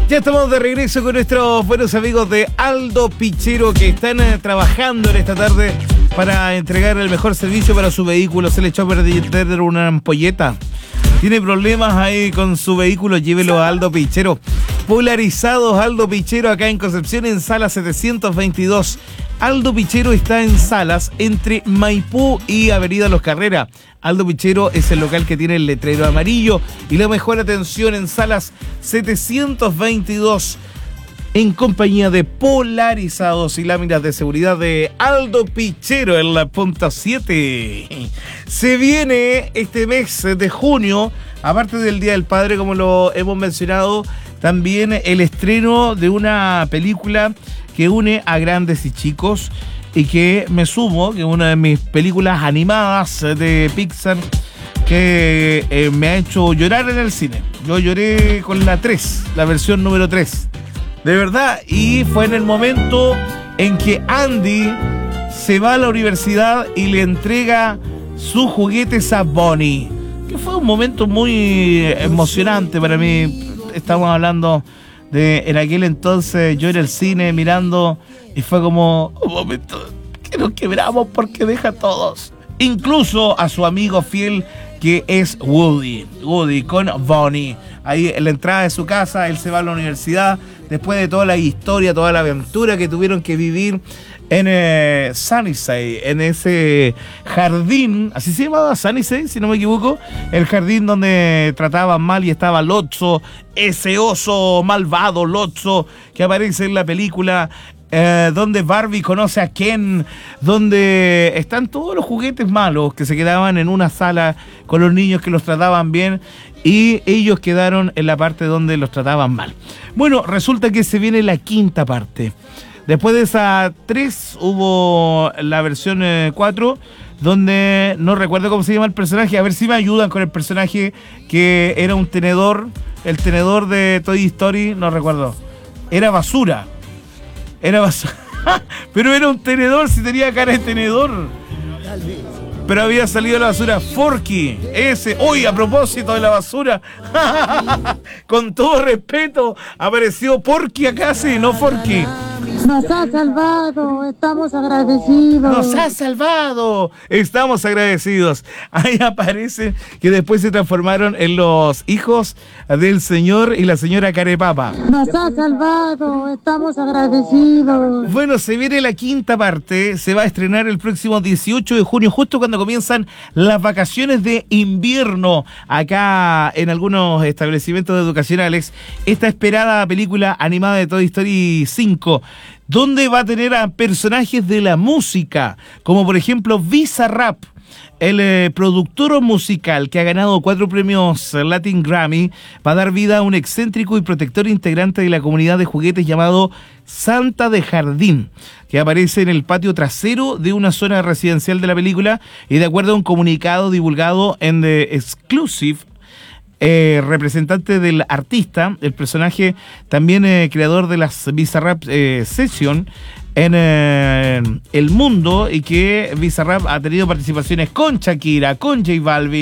Ya estamos de regreso con nuestros buenos amigos de Aldo Pichero que están trabajando en esta tarde para entregar el mejor servicio para su vehículo. Se le echó a perder una ampolleta. Tiene problemas ahí con su vehículo, llévelo a Aldo Pichero. Polarizados Aldo Pichero acá en Concepción en Sala 722. Aldo Pichero está en Salas entre Maipú y Avenida Los Carreras. Aldo Pichero es el local que tiene el letrero amarillo y la mejor atención en Salas 722 en compañía de polarizados y láminas de seguridad de Aldo Pichero en la punta 7. Se viene este mes de junio, aparte del Día del Padre, como lo hemos mencionado, también el estreno de una película que une a grandes y chicos y que me sumo, que es una de mis películas animadas de Pixar que me ha hecho llorar en el cine. Yo lloré con la 3, la versión número 3. De verdad, y fue en el momento en que Andy se va a la universidad y le entrega sus juguetes a Bonnie, que fue un momento muy emocionante para mí. Estamos hablando de en aquel entonces yo en el cine mirando y fue como un momento que nos quebramos porque deja a todos, incluso a su amigo fiel que es Woody con Bonnie. Ahí en la entrada de su casa, él se va a la universidad después de toda la historia, toda la aventura que tuvieron que vivir en Sunnyside, en ese jardín, así se llamaba Sunnyside, si no me equivoco, el jardín donde trataban mal y estaba Lotso, ese oso malvado Lotso que aparece en la película, donde Barbie conoce a Ken, donde están todos los juguetes malos que se quedaban en una sala con los niños que los trataban bien y ellos quedaron en la parte donde los trataban mal. Bueno, resulta que se viene la quinta parte. Después de esa 3 hubo la versión 4, donde no recuerdo cómo se llama el personaje. A ver si me ayudan con el personaje que era un tenedor. El tenedor de Toy Story, no recuerdo. Era basura. Pero era un tenedor, si tenía cara de tenedor. Pero había salido de la basura. Forky, ese. Uy, a propósito de la basura. Con todo respeto, apareció Porky acá, sí, no Forky. Nos ha salvado, estamos agradecidos. Nos ha salvado, estamos agradecidos. Ahí aparece que después se transformaron en los hijos del señor y la señora Carepapa. Nos ha salvado, estamos agradecidos. Bueno, se viene la quinta parte, se va a estrenar el próximo 18 de junio, justo cuando comienzan las vacaciones de invierno acá en algunos establecimientos educacionales. Esta esperada película animada de Toy Story 5, donde va a tener a personajes de la música, como por ejemplo Bizarrap, el productor musical que ha ganado 4 premios Latin Grammy, va a dar vida a un excéntrico y protector integrante de la comunidad de juguetes llamado Santa de Jardín, que aparece en el patio trasero de una zona residencial de la película y de acuerdo a un comunicado divulgado en The Exclusive, representante del artista, el personaje también creador de las Bizarrap Session en el mundo, y que Bizarrap ha tenido participaciones con Shakira, con J Balvin,